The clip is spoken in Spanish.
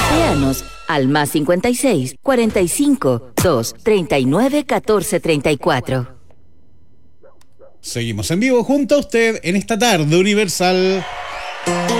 Chateanos al +56 45 2 39 14 34. Seguimos en vivo junto a usted en esta tarde universal.